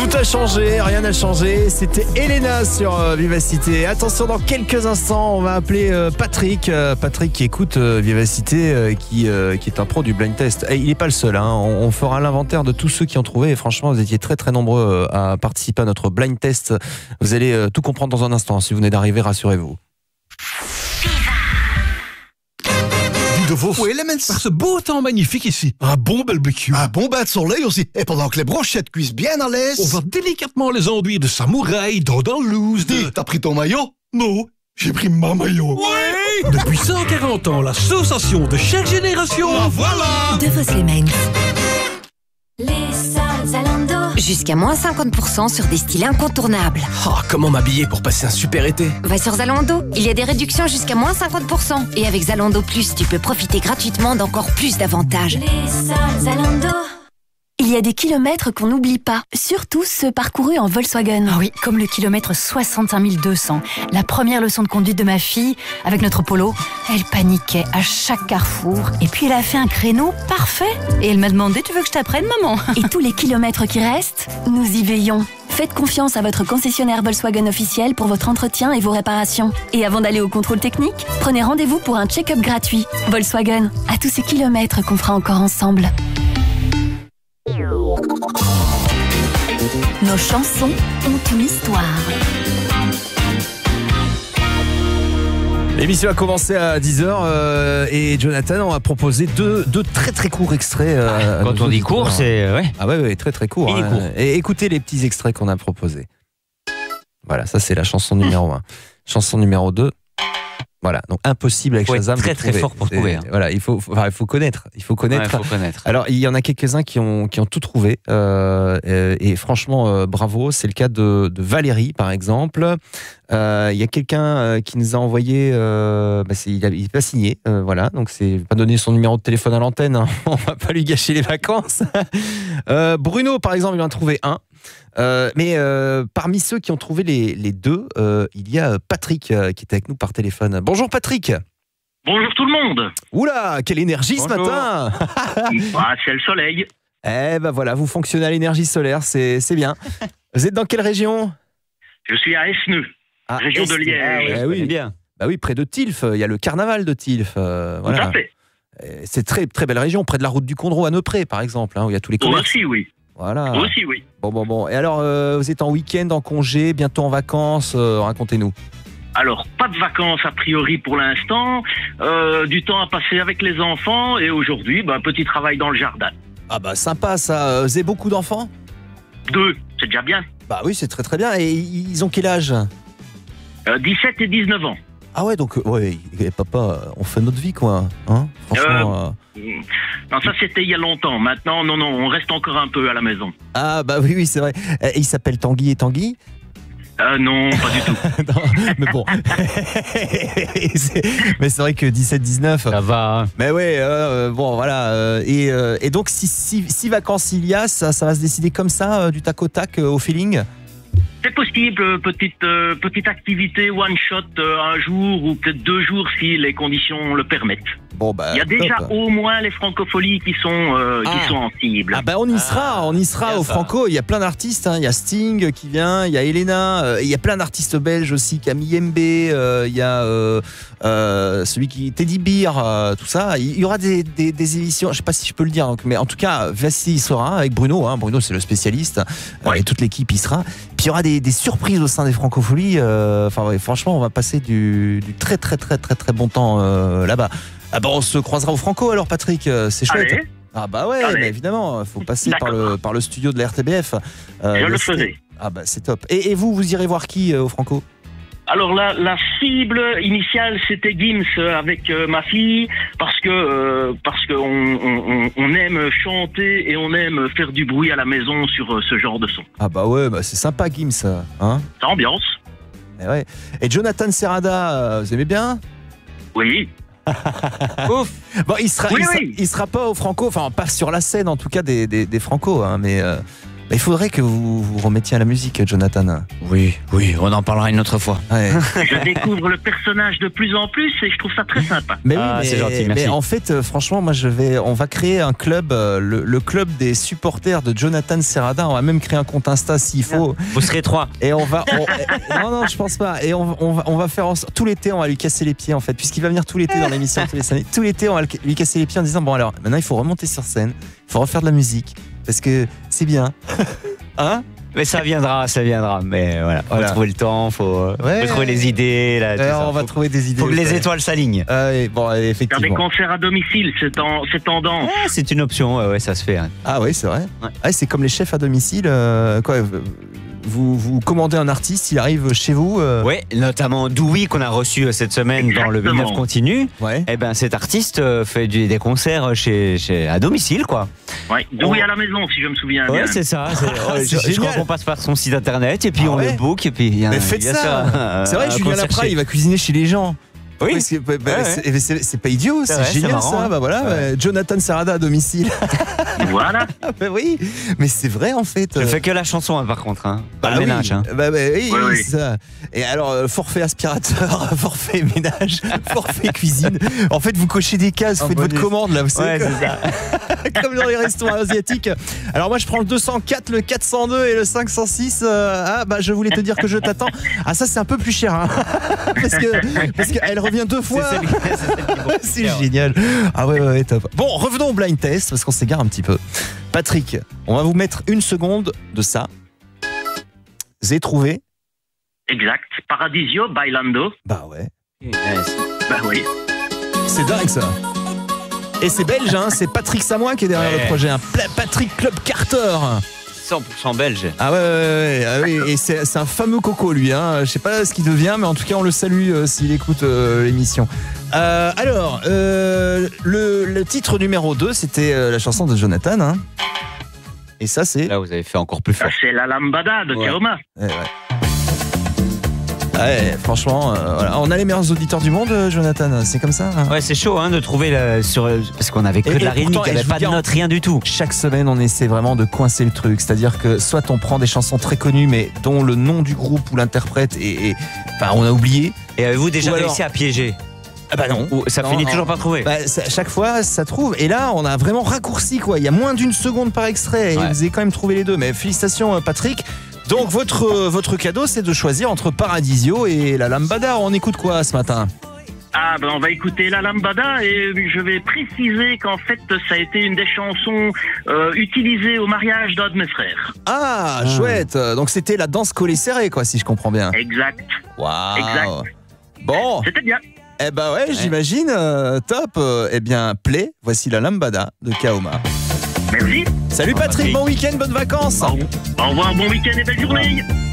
Tout a changé, rien n'a changé. C'était Elena sur Vivacité. Attention, dans quelques instants, on va appeler Patrick. Patrick qui écoute Vivacité, qui est un pro du blind test. Et il n'est pas le seul. On fera l'inventaire de tous ceux qui ont trouvé. Et franchement, vous étiez très très nombreux à participer à notre blind test. Vous allez tout comprendre dans un instant. Si vous venez d'arriver, rassurez-vous. De vos fouets, les par ce beau temps magnifique ici. Un bon barbecue. Un bon bain de soleil aussi. Et pendant que les brochettes cuisent bien à l'aise, on va délicatement les enduire de samouraï, d'andalouse, de... T'as pris ton maillot? Non, j'ai pris ma maillot. Ouais. Depuis 140 ans, l'association de chaque génération. Ah, voilà. De Vos-les-Mains. Les soldes Zalando. Jusqu'à moins 50% sur des styles incontournables. Oh, comment m'habiller pour passer un super été? Va sur Zalando, il y a des réductions jusqu'à moins 50%. Et avec Zalando Plus, tu peux profiter gratuitement d'encore plus d'avantages. Les soldes Zalando. Il y a des kilomètres qu'on n'oublie pas, surtout ceux parcourus en Volkswagen. Ah oui, comme le kilomètre 65 200. La première leçon de conduite de ma fille, avec notre Polo, elle paniquait à chaque carrefour. Et puis elle a fait un créneau parfait. Et elle m'a demandé, tu veux que je t'apprenne, maman? Et tous les kilomètres qui restent, nous y veillons. Faites confiance à votre concessionnaire Volkswagen officiel pour votre entretien et vos réparations. Et avant d'aller au contrôle technique, prenez rendez-vous pour un check-up gratuit. Volkswagen, à tous ces kilomètres qu'on fera encore ensemble. Nos chansons ont une histoire. L'émission a commencé à 10h et Jonathan, on a proposé deux très très courts extraits. Quand on dit court, c'est... Ouais. Ah ouais, très très court. Et écoutez les petits extraits qu'on a proposés. Voilà, ça c'est la chanson numéro 1. Chanson numéro 2. Voilà, donc impossible avec Shazam. Très très fort pour trouver. Voilà, il faut connaître. Il faut connaître. Alors, il y en a quelques-uns qui ont tout trouvé. Et franchement, bravo. C'est le cas de Valérie, par exemple. Il y a quelqu'un qui nous a envoyé. Il n'est pas signé. Voilà, donc c'est pas donner son numéro de téléphone à l'antenne. Hein. On va pas lui gâcher les vacances. Bruno, par exemple, il en a trouvé un. Mais parmi ceux qui ont trouvé les deux, il y a Patrick qui était avec nous par téléphone. Bonjour Patrick. Bonjour tout le monde. Oula, quelle énergie ce matin. C'est le soleil. Eh ben voilà, vous fonctionnez à l'énergie solaire, c'est bien. Vous êtes dans quelle région? Je suis à Esneux, région de Liège. Oui, bien. Bah oui, près de Tilf, il y a le carnaval de Tilf. Voilà. Tout à fait. C'est très très belle région, près de la route du Condro à Neupré par exemple, où il y a tous les commerces. Aussi oui. Voilà. Aussi, oui. Bon. Et alors, vous êtes en week-end, en congé, bientôt en vacances, racontez-nous. Alors, pas de vacances a priori pour l'instant, du temps à passer avec les enfants, et aujourd'hui, petit travail dans le jardin. Ah bah sympa ça, vous avez beaucoup d'enfants? 2, c'est déjà bien. Bah oui, c'est très très bien, et ils ont quel âge? 17 et 19 ans. Ah ouais, donc, ouais, papa, on fait notre vie, quoi. Hein, franchement. Non, ça c'était il y a longtemps. Maintenant, non, on reste encore un peu à la maison. Ah, bah oui, c'est vrai. Et ils s'appellent Tanguy et Tanguy? Non, pas du tout. Non, mais bon. Mais c'est vrai que 17-19. Ça va. Hein. Mais ouais, bon, voilà. Et donc, si vacances il y a, ça va se décider comme ça, du tac au tac, au feeling? C'est possible, petite activité one shot un jour ou peut-être 2 jours si les conditions le permettent. Bon, bah, il y a déjà au moins les francopholies qui sont en cible. Ah bah on y sera au Franco. Il y a plein d'artistes. Il y a Sting qui vient, il y a Elena, il y a plein d'artistes belges aussi, Camille Mb, il y a celui qui Teddy Beer, tout ça. Il y aura des émissions. Je sais pas si je peux le dire, mais en tout cas, Vassi y sera avec Bruno. Bruno c'est le spécialiste et toute l'équipe y sera. Puis il y aura des surprises au sein des francopholies. Franchement, on va passer du très très très très très bon temps là-bas. Ah bah on se croisera au Franco alors Patrick, c'est chouette. Allez. Ah bah ouais, mais évidemment, faut passer par le studio de la RTBF. Je le faisais. Ah bah c'est top. Et vous irez voir qui au Franco? Alors la cible initiale c'était Gims avec ma fille parce que on aime chanter et on aime faire du bruit à la maison sur ce genre de son. Ah bah ouais, c'est sympa Gims, hein. C'est ambiance. Ouais. Et Jonathan Serrada, vous aimez bien? Oui. Ouf. Bon, il sera pas au Franco, enfin pas sur la scène en tout cas des Franco, hein, mais Il faudrait que vous vous remettiez à la musique, Jonathan. Oui, on en parlera une autre fois. Ouais. Je découvre le personnage de plus en plus et je trouve ça très sympa. Mais oui, c'est gentil, merci. mais en fait, franchement, moi, on va créer un club, le club des supporters de Jonathan Serrada. On va même créer un compte Insta s'il faut. Vous serez 3. Et non, je pense pas. Et on va faire tout l'été, on va lui casser les pieds en fait, puisqu'il va venir tout l'été dans l'émission tous les années. Tout l'été, on va lui casser les pieds en disant bon alors, maintenant il faut remonter sur scène, il faut refaire de la musique parce que c'est bien, hein? Mais ça viendra. Mais voilà, faut trouver le temps, faut trouver les idées. Là, tout ça. On va trouver des idées. Faut que les étoiles s'alignent. Bon, Faire effectivement. des concerts à domicile, c'est tendance. Ah, c'est une option, ouais, ça se fait. Hein. Ah oui, c'est vrai. Ouais. Ah, c'est comme les chefs à domicile. Vous commandez un artiste, il arrive chez vous. Ouais, notamment Doui qu'on a reçu cette semaine dans le Exactement. 9 continu. Ouais. Eh ben cet artiste fait des concerts à domicile quoi. Ouais, doué à la maison, si je me souviens bien. Ouais, c'est ça. c'est Je crois génial. qu'on passe par son site internet et puis Ah on ouais. le book et puis il y a Mais faites ça. C'est vrai que Julien Lapra, il va cuisiner chez les gens. Oui. Parce que, c'est pas idiot, C'est c'est vrai, génial c'est marrant, ça. hein. Bah voilà, Jonathan Serrada à domicile. Voilà. Bah oui, mais c'est vrai en fait. Je fais que la chanson hein, par contre. Hein. Pas le oui. ménage. Hein. Oui, Oui. c'est ça. Et alors, forfait aspirateur, forfait ménage, forfait cuisine. En fait, vous cochez des cases, vous faites votre commande là, vous savez. Ouais, c'est ça. Comme dans les restaurants asiatiques. Alors moi je prends le 204, le 402 et le 506. Je voulais te dire que je t'attends. Ah ça c'est un peu plus cher hein. parce qu'elle revient 2 fois. C'est génial. Ah ouais, top. Bon, revenons au blind test parce qu'on s'égare un petit peu. Patrick, on va vous mettre 1 seconde de ça. Vous avez trouvé? Exact. Paradisio, Bailando. Bah ouais. Bah oui. C'est dingue ça. Et c'est belge, hein, c'est Patrick Samoin qui est derrière le projet. Hein. Patrick Club Carter. 100% belge. Ah ouais. Ah oui. Et c'est un fameux coco lui. Hein. Je sais pas ce qu'il devient, mais en tout cas on le salue s'il écoute l'émission. Alors, le titre numéro 2, c'était la chanson de Jonathan. Hein. Et ça c'est... Là vous avez fait encore plus Ça, fort. c'est la lambada de Kaoma. Ouais, franchement, voilà. On a les meilleurs auditeurs du monde, Jonathan. C'est comme ça. Hein. Ouais, c'est chaud hein, de trouver parce qu'on avait que Et de la rythmique, pourtant, il n'y avait pas de notes, rien du tout. Chaque semaine, on essaie vraiment de coincer le truc. C'est-à-dire que soit on prend des chansons très connues, mais dont le nom du groupe ou l'interprète on a oublié. Et avez-vous déjà Ou alors- réussi à piéger? Ah bah non. Ou ça Non, finit non. toujours par trouver. Chaque fois, ça trouve. Et là, on a vraiment raccourci, quoi. Il y a moins d'1 seconde par extrait. Et vous avez quand même trouvé les deux. Mais félicitations, Patrick. Donc, votre cadeau, c'est de choisir entre Paradisio et la Lambada. On écoute quoi ce matin? On va écouter la lambada et je vais préciser qu'en fait, ça a été une des chansons utilisées au mariage d'un de mes frères. Ah, chouette. Donc, c'était la danse collée serrée, quoi, si je comprends bien. Exact. Waouh. Exact. Bon. C'était bien. Eh ben ouais, j'imagine. Top. Eh bien, play. Voici la Lambada de Kaoma. Merci. Salut Patrick, bon week-end, bonnes vacances. Au revoir, bon week-end et belle journée.